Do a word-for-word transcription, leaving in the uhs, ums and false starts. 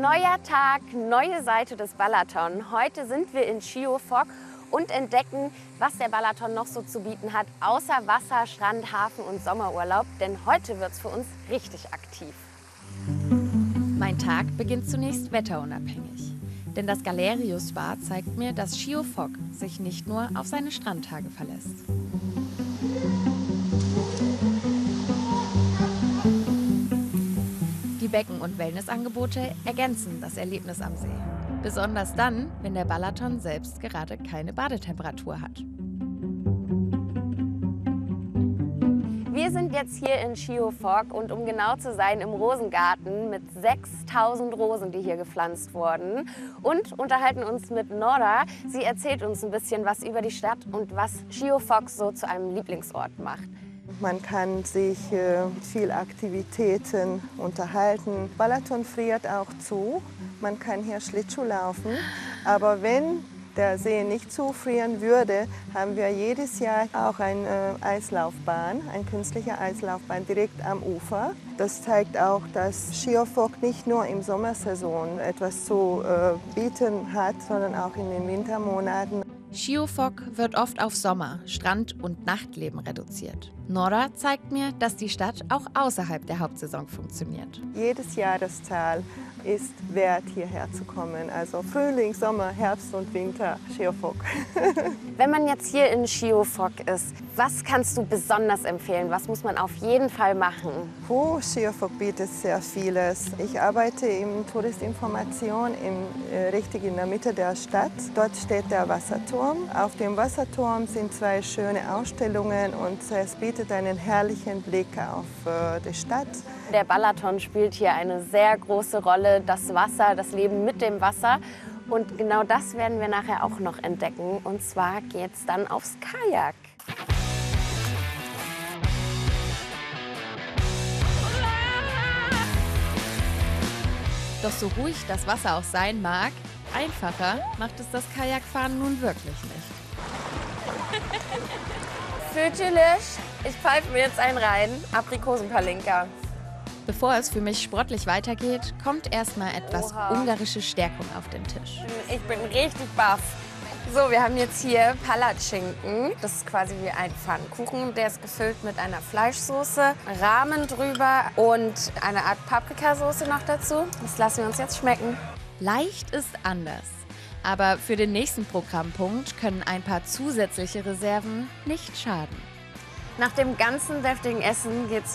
Neuer Tag, neue Seite des Balaton. Heute sind wir in Schiofok und entdecken, was der Balaton noch so zu bieten hat, außer Wasser, Strand, Hafen und Sommerurlaub. Denn heute wird es für uns richtig aktiv. Mein Tag beginnt zunächst wetterunabhängig. Denn das Galerius Spa zeigt mir, dass Schiofok sich nicht nur auf seine Strandtage verlässt. Die Becken- und Wellnessangebote ergänzen das Erlebnis am See. Besonders dann, wenn der Balaton selbst gerade keine Badetemperatur hat. Wir sind jetzt hier in Schiofok und um genau zu sein im Rosengarten mit sechstausend Rosen, die hier gepflanzt wurden, und unterhalten uns mit Nora. Sie erzählt uns ein bisschen was über die Stadt und was Schiofok so zu einem Lieblingsort macht. Man kann sich äh, mit vielen Aktivitäten unterhalten. Balaton friert auch zu. Man kann hier Schlittschuh laufen. Aber wenn der See nicht zufrieren würde, haben wir jedes Jahr auch eine Eislaufbahn, eine künstliche Eislaufbahn direkt am Ufer. Das zeigt auch, dass Schiofok nicht nur im Sommersaison etwas zu äh, bieten hat, sondern auch in den Wintermonaten. Schiofok wird oft auf Sommer-, Strand- und Nachtleben reduziert. Nora zeigt mir, dass die Stadt auch außerhalb der Hauptsaison funktioniert. Jedes Jahreszahl ist wert, hierher zu kommen. Also Frühling, Sommer, Herbst und Winter, Schiofok. Wenn man jetzt hier in Schiofok ist, was kannst du besonders empfehlen? Was muss man auf jeden Fall machen? Puh, Schiofok bietet sehr vieles. Ich arbeite in Touristinformation in, äh, richtig in der Mitte der Stadt. Dort steht der Wasserturm. Auf dem Wasserturm sind zwei schöne Ausstellungen und es bietet einen herrlichen Blick auf äh, die Stadt. Der Balaton spielt hier eine sehr große Rolle, das Wasser, das Leben mit dem Wasser. Und genau das werden wir nachher auch noch entdecken. Und zwar geht's dann aufs Kajak. Doch so ruhig das Wasser auch sein mag, einfacher macht es das Kajakfahren nun wirklich nicht. Natürlich, ich pfeife mir jetzt einen rein, Aprikosenpalinka. Bevor es für mich sportlich weitergeht, kommt erstmal etwas Oha. ungarische Stärkung auf den Tisch. Ich bin richtig baff. So, wir haben jetzt hier Palatschinken. Das ist quasi wie ein Pfannkuchen. Der ist gefüllt mit einer Fleischsoße, Rahmen drüber und eine Art Paprikasauce noch dazu. Das lassen wir uns jetzt schmecken. Leicht ist anders. Aber für den nächsten Programmpunkt können ein paar zusätzliche Reserven nicht schaden. Nach dem ganzen deftigen Essen geht's